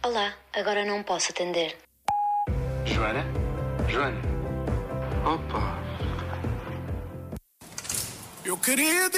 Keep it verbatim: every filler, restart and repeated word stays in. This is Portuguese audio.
Olá, agora não posso atender. Joana? Joana? Opa! Eu queria